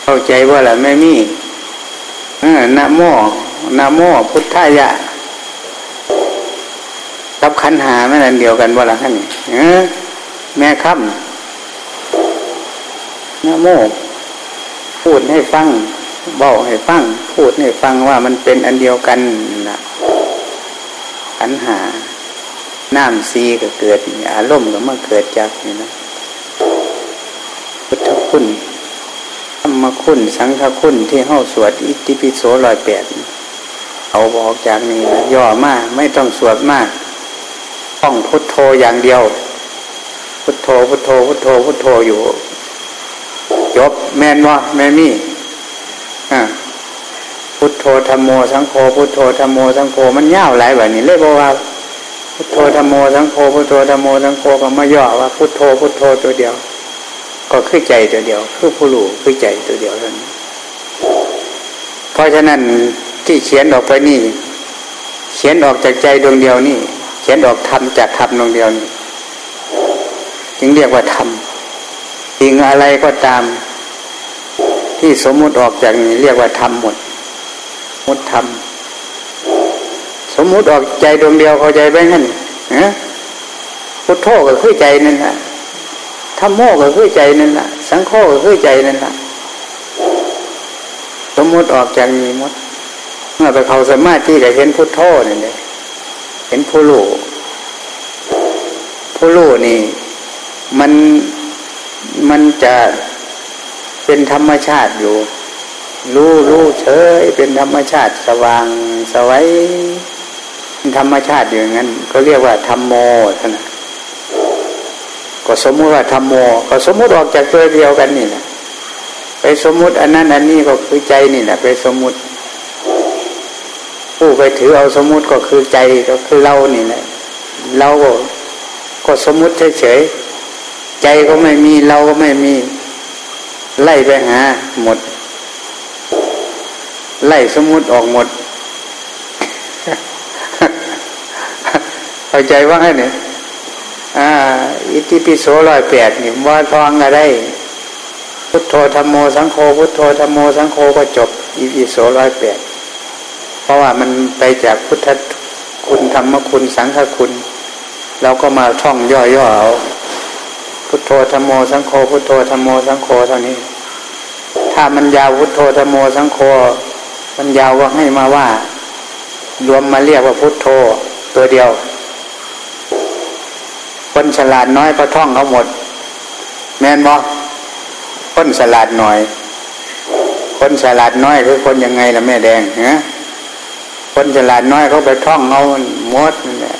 เข้าใจว่าล่ะแม่มี่นะโมนะโมพุทธายะกับขันหามันอันเดียวกันว่าล่ะท่านแม่ค่ำนะโมพูดให้ฟังบอกให้ฟังพูดให้ฟังว่ามันเป็นอันเดียวกันนะขันหาน้ำซีก็เกิดอารมณ์ก็มาเกิดจากนี่นะพุทธคุณธรรมคุณสังฆคุณที่เฮาสวดอิติปิโส108เอาออกจากนี้นะย่อมากไม่ต้องสวดมากต้องพุทโธอย่างเดียวพุทโธพุทโธพุทโธพุทโธอยู่จบแม่นวะแม่มี่พุทโธธัมโมสังโฆพุทโธธัมโมสังโฆมันยาวหลายแบบนี้เลยบอกว่าพุทโธธัมโมสังโฆพุทโธธัมโมสังโฆก็มาย่อว่าพุทโธพุทโธตัวเดียวก็คือใจตัวเดียวคือผู้รู้คือใจตัวเดียวเท่านั้นเพราะฉะนั้นที่เขียนออกไปนี่เขียนออกจากใจดวงเดียวนี่เขียนออกธรรมจากธรรมดวงเดียวนี่จึงเรียกว่าธรรมสิ่งอะไรก็ตามที่สมมุติออกจากนี้เรียกว่าธรรมหมดมุดธรรมสมมุติออกใจดวงเดียวเข้าใจไปงั้นพุทโธก็คือใจนั่นแหละธัมโมก็คือใจนั่นแหละสังโฆก็คือใจนั่นแหละสมมุติออกจากนี้หมดเมื่อไปเข้าสมาธิก็เห็นพุทโธนั่นเลยเห็นผู้รู้ผู้รู้นี่มันจะเป็นธรรมชาติอยู่รู้เฉยเป็นธรรมชาติสว่างสวัยเป็นธรรมชาติอยู่อย่างนั้นก็เรียกว่าธัมโมท่านนะก็สมมุติว่าธัมโมก็สมมุติออกจากตัวเดียวกันนี่แหละไปสมมุติอันนั้นอันนี้ก็คือใจนี่แหละไปสมมุติผู้ไปถือเอาสมมุติก็คือใจก็คือเรานี่แหละเราก็สมมุติเฉยๆใจก็ไม่มีเราก็ไม่มีไล่ไปหาหมดไล่สมมุติออกหมดเข้าใจว่าไงเนี่ยอิติปิโส108นี่ว่าทองอะไรพุทโธธัมโมสังโฆพุทโธธัมโมสังโฆก็จบอิติปิโส108เพราะว่ามันไปจากพุทธคุณธรรมคุณสังฆคุณเราก็มาท่องย่อๆเอาพุทโธธัมโมสังโฆพุทโธธัมโมสังโฆเท่านี้ถ้ามันยาวพุทโธธัมโมสังโฆมันยาวก็ให้มาว่ารวมมาเรียกว่าพุทโธตัวเดียวคนฉลาดน้อยก็ท่องเอาหมดแม่นบ่คนฉลาดหน่อยคนฉลาดน้อยคือคนยังไงล่ะแม่แดงคนฉลาดน้อยเขาไปท่องเอาหมดนั่นแหละ